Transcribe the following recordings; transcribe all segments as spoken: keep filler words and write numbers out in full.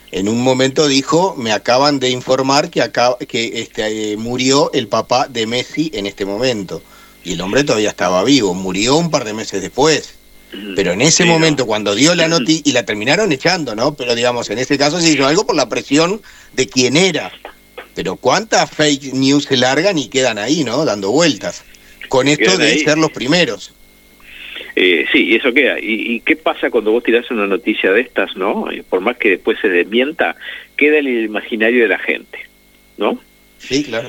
en un momento dijo, me acaban de informar que acá, que este, eh, murió el papá de Messi en este momento. Y el hombre todavía estaba vivo, murió un par de meses después. Pero en ese sí, momento, no. cuando dio la noticia, y la terminaron echando, ¿no? Pero digamos, en ese caso se hizo algo por la presión de quién era. Pero cuántas fake news se largan y quedan ahí, ¿no? Dando vueltas. Con esto Quedan de ahí. ser los primeros. Eh, sí, y eso queda. ¿Y, ¿Y qué pasa cuando vos tirás una noticia de estas, no? Por más que después se desmienta, queda en el imaginario de la gente, ¿no? Sí, claro.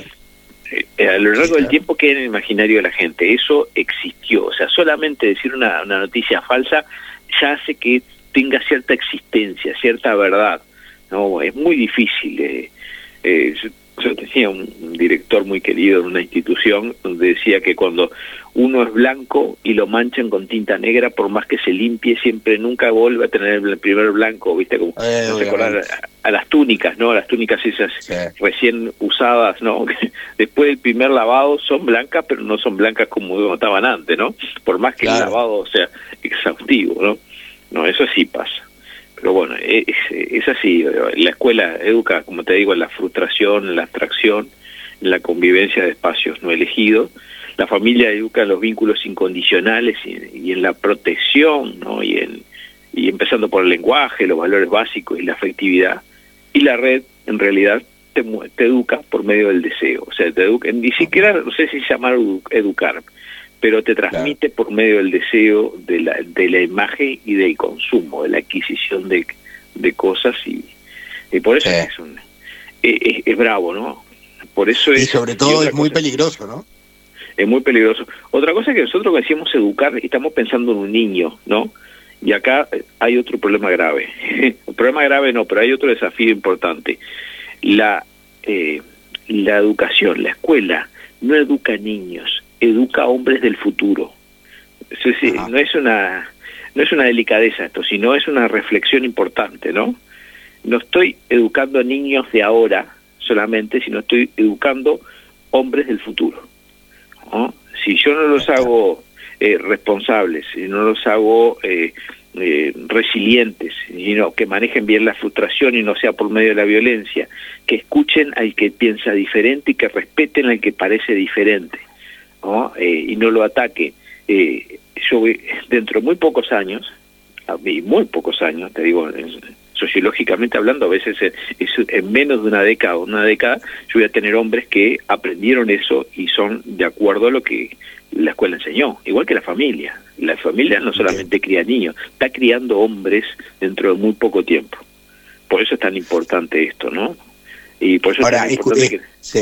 Eh, a lo largo Sí, claro. del tiempo queda en el imaginario de la gente. Eso existió. O sea, solamente decir una, una noticia falsa ya hace que tenga cierta existencia, cierta verdad, ¿no? Es muy difícil. Eh, eh, yo, yo tenía un, un director muy querido en una institución donde decía que cuando uno es blanco y lo manchan con tinta negra, por más que se limpie, siempre nunca vuelve a tener el primer blanco, ¿viste? Como, Eh, no sé, acordar a, a las túnicas, ¿no? Las túnicas esas sí. recién usadas, ¿no? Después del primer lavado son blancas, pero no son blancas como estaban antes, ¿no? Por más que Claro. el lavado sea exhaustivo, ¿no? No, eso sí pasa. Pero bueno, es, es así. La escuela educa, como te digo, en la frustración, en la abstracción, en la convivencia de espacios no elegidos. La familia educa en los vínculos incondicionales y, y en la protección, ¿no? Y, en, y empezando por el lenguaje, los valores básicos y la afectividad. Y la red, en realidad, te, te educa por medio del deseo. O sea, te educa, ni siquiera, no sé si llamar educar, pero te transmite, claro, por medio del deseo de la, de la imagen y del consumo, de la adquisición de, de cosas, y, y por eso, sí, es, un, es, es bravo, ¿no? Por eso es, y sobre todo y es muy peligroso, ¿no? Es muy peligroso. Otra cosa que nosotros decíamos educar, estamos pensando en un niño, ¿no? Y acá hay otro problema grave. Un problema grave no, pero hay otro desafío importante. La, eh, la educación, la escuela, no educa a niños, educa a hombres del futuro. Eso es, no es una no es una delicadeza esto, sino es una reflexión importante, ¿no? No estoy educando a niños de ahora solamente, sino estoy educando hombres del futuro, ¿no? Si yo no los hago eh, responsables, si no los hago eh, eh, resilientes, sino que manejen bien la frustración y no sea por medio de la violencia, que escuchen al que piensa diferente y que respeten al que parece diferente, ¿no? Eh, y no lo ataque. Eh, yo dentro de muy pocos años, a mí muy pocos años, te digo, sociológicamente hablando, a veces es, es en menos de una década, una década, yo voy a tener hombres que aprendieron eso y son de acuerdo a lo que la escuela enseñó, igual que la familia. La familia no solamente cría niños, está criando hombres dentro de muy poco tiempo. Por eso es tan importante esto, ¿no? Y por eso Ahora, es tan importante que... sí.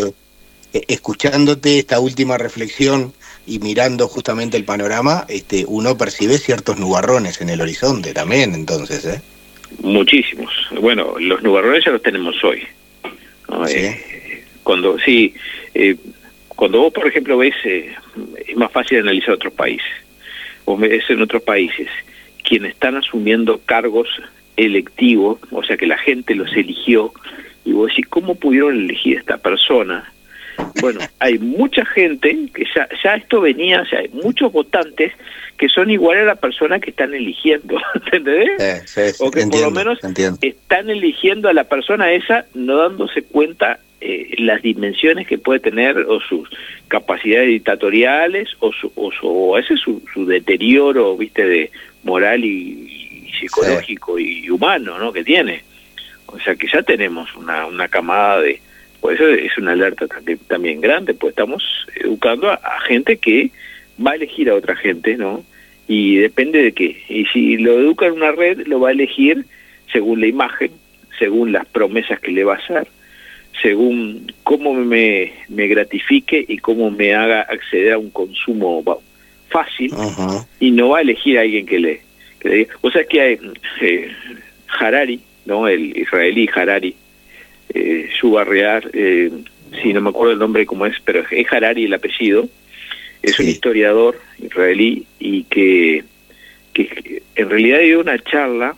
Escuchándote esta última reflexión y mirando justamente el panorama, este, uno percibe ciertos nubarrones en el horizonte también, entonces, ¿eh? Muchísimos. Bueno, los nubarrones ya los tenemos hoy, ¿no? ¿Sí? Eh, cuando sí, eh, cuando vos, por ejemplo, ves, eh, es más fácil analizar otros países. Vos ves en otros países quienes están asumiendo cargos electivos, o sea que la gente los eligió, y vos decís, ¿cómo pudieron elegir a esta persona? Bueno, hay mucha gente que ya, ya esto venía, o sea, hay muchos votantes que son iguales a la persona que están eligiendo, ¿entendés? Sí, sí, sí, o que entiendo, por lo menos entiendo. están eligiendo a la persona esa no dándose cuenta eh, las dimensiones que puede tener o sus capacidades dictatoriales o su, o su o ese es su, su deterioro, viste, de moral y, y psicológico, sí, y humano, ¿no? Que tiene. O sea que ya tenemos una, una camada de... Por eso es una alerta también, también grande, pues estamos educando a, a gente que va a elegir a otra gente, ¿no? Y depende de qué. Y si lo educa en una red, lo va a elegir según la imagen, según las promesas que le va a hacer, según cómo me, me gratifique y cómo me haga acceder a un consumo fácil, uh-huh, y no va a elegir a alguien que le, que le diga. O sea que hay eh, Harari, ¿no? El israelí Harari, eh, Yuval, eh, sí, no me acuerdo el nombre cómo es, pero es Harari el apellido. Es, sí, un historiador israelí y que, que en realidad dio una charla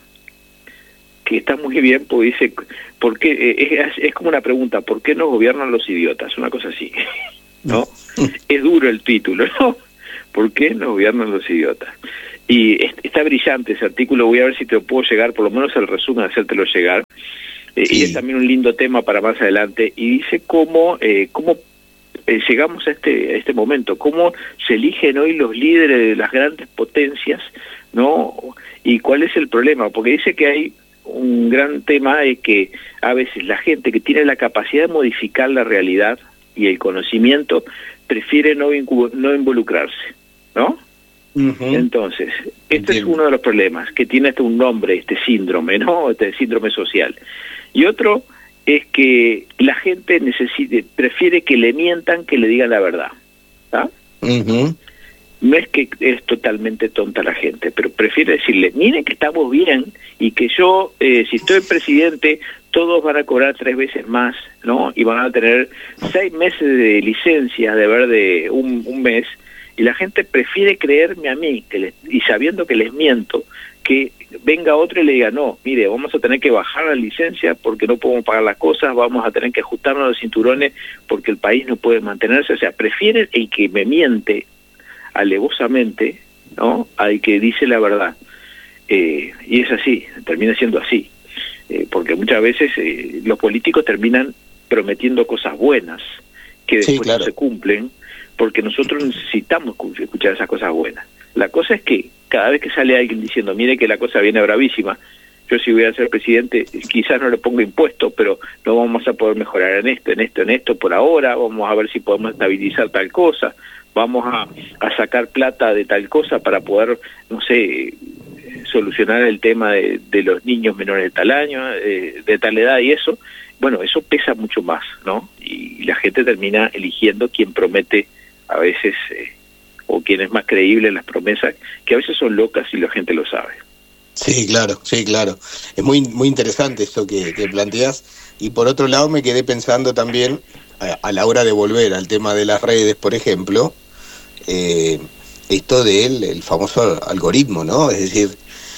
que está muy bien, porque dice, ¿por qué? Es, es como una pregunta, ¿por qué nos gobiernan los idiotas? Una cosa así, ¿no? Es duro el título, ¿no? ¿Por qué nos gobiernan los idiotas? Y está brillante ese artículo, voy a ver si te lo puedo llegar, por lo menos el resumen, hacértelo llegar. Eh, sí. Y es también un lindo tema para más adelante. Y dice cómo, eh, cómo eh, llegamos a este, a este momento, cómo se eligen hoy los líderes de las grandes potencias, ¿no? Y cuál es el problema, porque dice que hay un gran tema de que a veces la gente que tiene la capacidad de modificar la realidad y el conocimiento prefiere no, no involucrarse, ¿no? Uh-huh. Entonces, este Entiendo. es uno de los problemas, que tiene hasta un nombre, este síndrome, ¿no? Este síndrome social. Y otro es que la gente necesite, prefiere que le mientan que le digan la verdad, ¿ah? Uh-huh. No es que es totalmente tonta la gente, pero prefiere decirle, miren que estamos bien y que yo, eh, si estoy presidente, todos van a cobrar tres veces más, ¿no? Y van a tener seis meses de licencia, de ver de un, un mes, y la gente prefiere creerme a mí, que les, y sabiendo que les miento, que venga otro y le diga, no, mire, vamos a tener que bajar la licencia porque no podemos pagar las cosas, vamos a tener que ajustarnos los cinturones porque el país no puede mantenerse. O sea, prefieren el que me miente alevosamente, ¿no?, al que dice la verdad. Eh, y es así, termina siendo así. Eh, porque muchas veces eh, los políticos terminan prometiendo cosas buenas que después sí, claro. no se cumplen, porque nosotros necesitamos escuchar esas cosas buenas. La cosa es que cada vez que sale alguien diciendo, mire que la cosa viene bravísima, yo si voy a ser presidente, quizás no le pongo impuestos, pero no vamos a poder mejorar en esto, en esto, en esto por ahora, vamos a ver si podemos estabilizar tal cosa, vamos a, a sacar plata de tal cosa para poder, no sé, solucionar el tema de, de los niños menores de tal año, eh, de tal edad y eso. Bueno, eso pesa mucho más, ¿no? Y, y la gente termina eligiendo quien promete a veces, eh, o quien es más creíble en las promesas, que a veces son locas y la gente lo sabe. Sí, claro, sí, claro. Es muy muy interesante esto que, que planteas. Y por otro lado me quedé pensando también, a, a la hora de volver al tema de las redes, por ejemplo, eh, esto del el famoso algoritmo, ¿no? Es decir,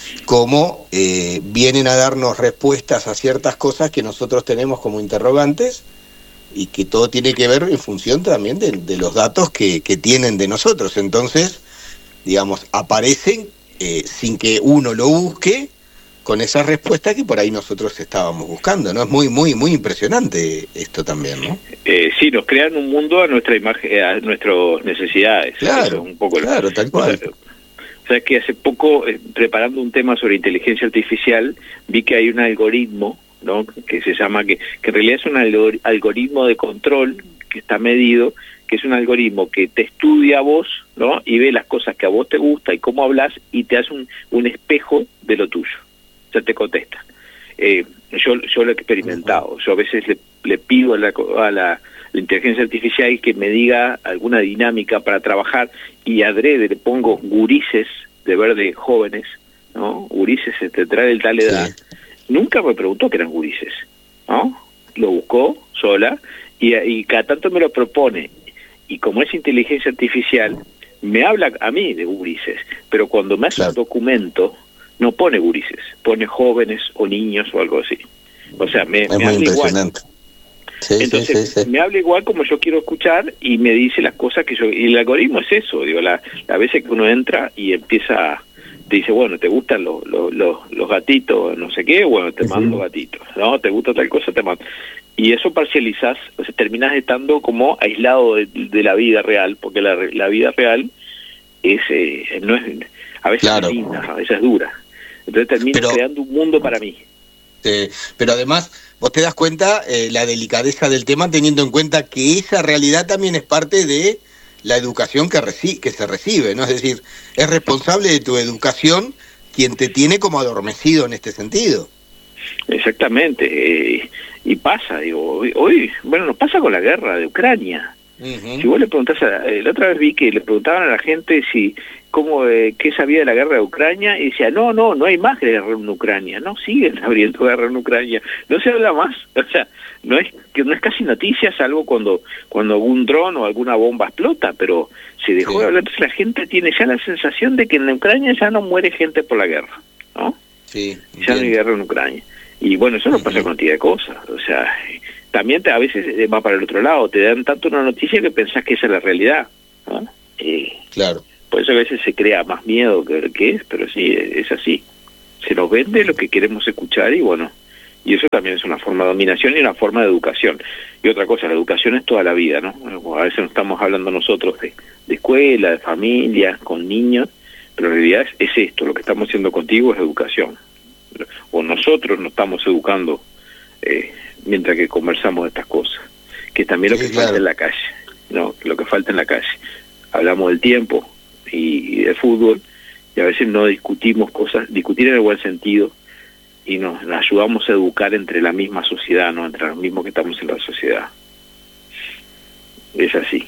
cómo eh, vienen a darnos respuestas a ciertas cosas que nosotros tenemos como interrogantes, y que todo tiene que ver en función también de, de los datos que, que tienen de nosotros. Entonces, digamos, aparecen eh, sin que uno lo busque, con esa respuesta que por ahí nosotros estábamos buscando, ¿no? Es muy, muy, muy impresionante esto también, ¿no? Eh, sí, nos crean un mundo a nuestra imagen, a nuestras necesidades. Claro, un poco claro, tal cual. O sea, que hace poco, eh, preparando un tema sobre inteligencia artificial, vi que hay un algoritmo, ¿no?, que se llama, que, que en realidad es un algor- algoritmo de control que está medido, que es un algoritmo que te estudia a vos, ¿no?, y ve las cosas que a vos te gusta y cómo hablas, y te hace un, un espejo de lo tuyo. O sea, te contesta. Eh, yo yo lo he experimentado. Yo a veces le, le pido a la, a la, la inteligencia artificial que me diga alguna dinámica para trabajar, y adrede le pongo gurises, de verde jóvenes, ¿no?, gurises de tal, tal edad. Sí. Nunca me preguntó que eran gurises, ¿no? Lo buscó sola y, y cada tanto me lo propone. Y como es inteligencia artificial, me habla a mí de gurises, pero cuando me hace claro. un documento, no pone gurises, pone jóvenes o niños o algo así. O sea, me, me habla igual. Sí, Entonces, sí, sí, sí. me habla igual como yo quiero escuchar y me dice las cosas que yo... Y el algoritmo es eso, digo, la, la veces que uno entra y empieza a... Te dice, bueno, ¿te gustan los, los, los, los gatitos, no sé qué? Bueno, te mando uh-huh. gatitos, ¿no? ¿Te gusta tal cosa? Te mando. Y eso parcializás, o sea, terminás estando como aislado de, de la vida real, porque la, la vida real es, eh, no es, a veces claro. es linda, a veces es dura. Entonces terminas pero, creando un mundo para mí. Eh, pero además, vos te das cuenta eh, la delicadeza del tema, teniendo en cuenta que esa realidad también es parte de la educación que, reci- que se recibe, ¿no? Es decir, es responsable de tu educación quien te tiene como adormecido en este sentido. Exactamente, eh, y pasa, digo, hoy, hoy, bueno, nos pasa con la guerra de Ucrania. Uh-huh. Si vos le preguntás, a, eh, la otra vez vi que le preguntaban a la gente si cómo eh, qué sabía de la guerra de Ucrania, y decía, no, no, no hay más guerra en Ucrania, no siguen abriendo guerra en Ucrania, no se habla más, o sea, no es que no es casi noticia, salvo cuando cuando algún dron o alguna bomba explota, pero se dejó sí. de hablar. Entonces la gente tiene ya la sensación de que en Ucrania ya no muere gente por la guerra, ¿no? Sí, ya no hay guerra en Ucrania. Y bueno, eso nos pasa con cantidad de cosas, o sea, también te, a veces va para el otro lado, te dan tanto una noticia que pensás que esa es la realidad, ¿no? Eh, claro. Por eso a veces se crea más miedo que lo que es, pero sí, es así. Se nos vende lo que queremos escuchar y bueno, y eso también es una forma de dominación y una forma de educación. Y otra cosa, la educación es toda la vida, ¿no? A veces no estamos hablando nosotros de, de escuela, de familia, con niños, pero en realidad es, es esto, lo que estamos haciendo contigo es educación. O nosotros nos estamos educando eh, mientras que conversamos de estas cosas, que es también sí, lo que claro. falta en la calle, ¿no? Lo que falta en la calle. Hablamos del tiempo y, y del fútbol, y a veces no discutimos cosas, discutir en el buen sentido, y nos, nos ayudamos a educar entre la misma sociedad, no entre los mismos que estamos en la sociedad. Es así.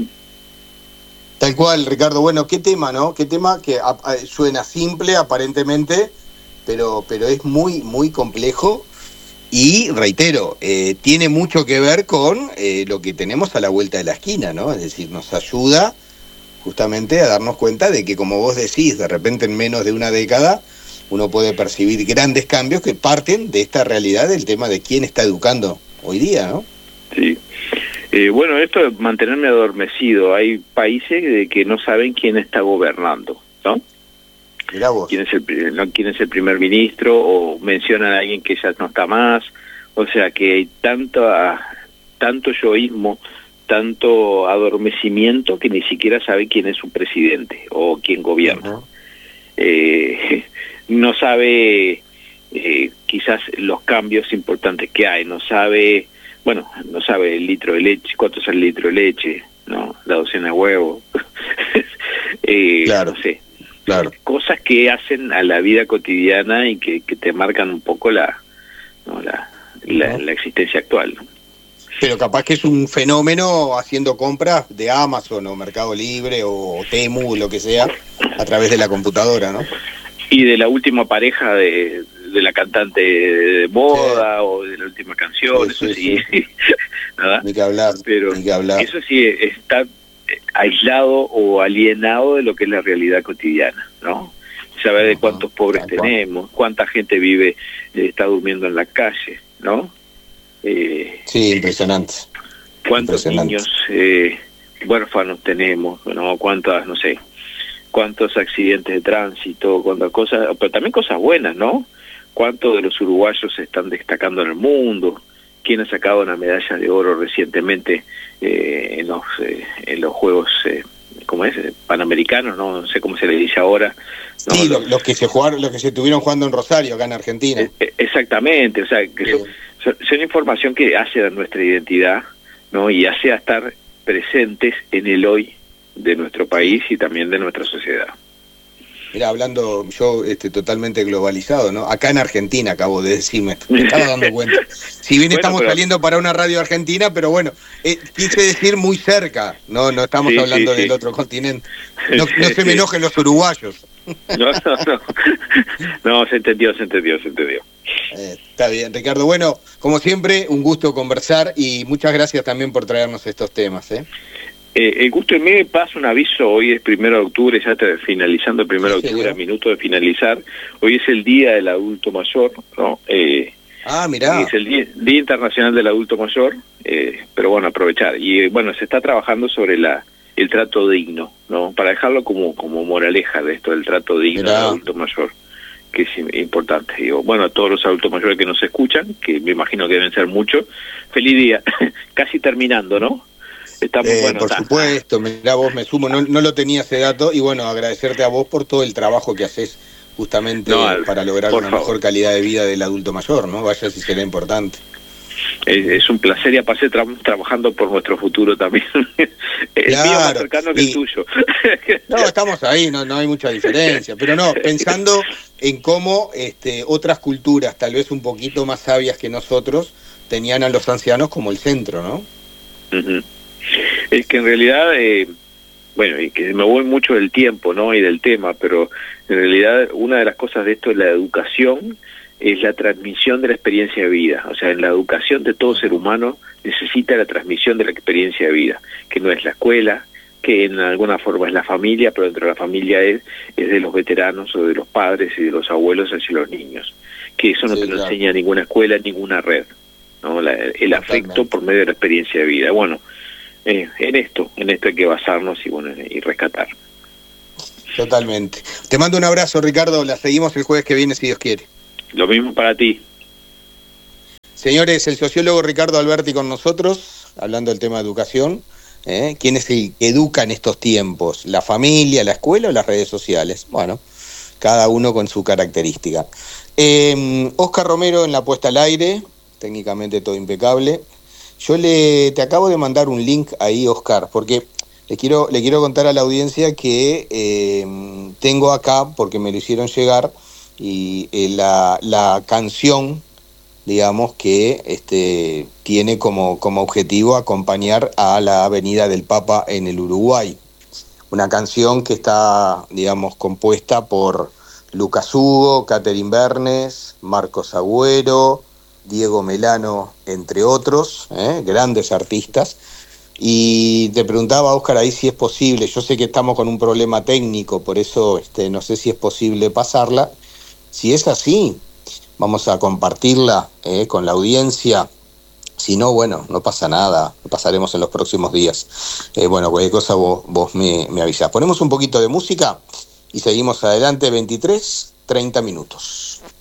Tal cual, Ricardo. Bueno, qué tema, ¿no? Qué tema que a, a, suena simple aparentemente, pero pero es muy, muy complejo y, reitero, eh, tiene mucho que ver con eh, lo que tenemos a la vuelta de la esquina, ¿no? Es decir, nos ayuda justamente a darnos cuenta de que, como vos decís, de repente en menos de una década uno puede percibir grandes cambios que parten de esta realidad del tema de quién está educando hoy día, ¿no? Sí. Eh, bueno, esto es mantenerme adormecido. Hay países de que no saben quién está gobernando, ¿no? Mirá vos. ¿Quién es el, no, quién es el primer ministro? O mencionan a alguien que ya no está más. O sea que hay tanto, tanto yoísmo, tanto adormecimiento que ni siquiera sabe quién es su presidente o quién gobierna. Uh-huh. eh, no sabe eh, quizás los cambios importantes que hay, no sabe, bueno, no sabe el litro de leche, cuánto es el litro de leche, no, la docena de huevos, eh, claro, no sé, claro. Cosas que hacen a la vida cotidiana y que, que te marcan un poco la, ¿no? la, la, uh-huh. la existencia actual, ¿no? Pero capaz que es un fenómeno haciendo compras de Amazon o Mercado Libre o Temu, lo que sea, a través de la computadora, ¿no? Y de la última pareja de, de la cantante de moda, sí. O de la última canción, sí, eso sí. sí. ¿Nada? Ni que hablar, pero ni que hablar. Eso sí está aislado o alienado de lo que es la realidad cotidiana, ¿no? Saber de cuántos pobres uh-huh. tenemos, cuánta gente vive, eh, está durmiendo en la calle, ¿no? Eh, sí, impresionante. ¿Cuántos impresionante. niños eh, huérfanos tenemos? ¿No? ¿Cuántas, no sé, cuántos accidentes de tránsito, cuántas cosas, pero también cosas buenas, ¿no? ¿Cuántos de los uruguayos se están destacando en el mundo? ¿Quién ha sacado una medalla de oro recientemente eh, en los eh, en los Juegos, eh, ¿cómo es? Panamericanos, ¿no? No sé cómo se le dice ahora. ¿No? Sí, los, los que se jugaron, los que se estuvieron jugando en Rosario, acá en Argentina. Eh, exactamente, o sea, que sí. son, son información que hace a nuestra identidad, ¿no? Y hace a estar presentes en el hoy de nuestro país y también de nuestra sociedad. Mira, hablando yo este, totalmente globalizado, ¿no? Acá en Argentina, acabo de decirme, me estaba dando cuenta. Si bien bueno, estamos pero... saliendo para una radio argentina, pero bueno, eh, quise decir muy cerca, no no estamos sí, hablando sí, del sí. otro continente. No, no se me enojen los uruguayos. No, no, no. No, se entendió, se entendió, se entendió. Eh, está bien, Ricardo. Bueno, como siempre, un gusto conversar y muchas gracias también por traernos estos temas, ¿eh? Eh, el gusto en mí me pasa un aviso, hoy es primero de octubre, ya está finalizando el primero de octubre, a minuto de finalizar, hoy es el Día del Adulto Mayor, ¿no? Eh, ah, mirá. Es el Día, Día Internacional del Adulto Mayor, eh, pero bueno, aprovechar. Y bueno, se está trabajando sobre la el trato digno, ¿no? Para dejarlo como como moraleja de esto, del trato digno mirá. Del adulto mayor, que es importante. Digo, bueno, a todos los adultos mayores que nos escuchan, que me imagino que deben ser muchos, feliz día, casi terminando, ¿no? Estamos, eh, bueno, por ta. supuesto, mirá vos, me sumo, no, no lo tenía ese dato, y bueno, agradecerte a vos por todo el trabajo que haces justamente no, para lograr una favor. mejor calidad de vida del adulto mayor, ¿no? Vaya si será importante. Es, es un placer y aparte tra trabajando por nuestro futuro también. El claro, mío más cercano que y, el tuyo. No, estamos ahí, no, no hay mucha diferencia, pero no, pensando en cómo este, otras culturas, tal vez un poquito más sabias que nosotros, tenían a los ancianos como el centro, ¿no? Uh-huh. Es que en realidad, eh, bueno, y que me voy mucho del tiempo, ¿no? Y del tema, pero en realidad una de las cosas de esto es la educación, es la transmisión de la experiencia de vida. O sea, en la educación de todo ser humano necesita la transmisión de la experiencia de vida, que no es la escuela, que en alguna forma es la familia, pero dentro de la familia es, es de los veteranos o de los padres y de los abuelos hacia los niños. Que eso no sí, te lo claro. enseña ninguna escuela, ninguna red, ¿no? La, el afecto por medio de la experiencia de vida. Bueno, eh, en esto, en esto hay que basarnos y bueno, y rescatar. Totalmente. Te mando un abrazo, Ricardo. La seguimos el jueves que viene, si Dios quiere. Lo mismo para ti. Señores, el sociólogo Ricardo Alberti con nosotros, hablando del tema de educación. ¿Eh? ¿Quién es el que educa en estos tiempos? ¿La familia, la escuela o las redes sociales? Bueno, cada uno con su característica. Eh, Oscar Romero en la puesta al aire, técnicamente todo impecable. Yo le te acabo de mandar un link ahí, Oscar, porque le quiero, le quiero contar a la audiencia que eh, tengo acá, porque me lo hicieron llegar, y eh, la, la canción, digamos, que este, tiene como, como objetivo acompañar a la Avenida del Papa en el Uruguay. Una canción que está, digamos, compuesta por Lucas Hugo, Catherine Bernes, Marcos Agüero, Diego Melano, entre otros, ¿eh? Grandes artistas. Y te preguntaba, Óscar, ahí si es posible, yo sé que estamos con un problema técnico, por eso este, no sé si es posible pasarla. Si es así, vamos a compartirla eh, con la audiencia. Si no, bueno, no pasa nada, lo pasaremos en los próximos días. Eh, bueno, cualquier cosa vos, vos me, me avisás. Ponemos un poquito de música y seguimos adelante, veintitrés, treinta minutos.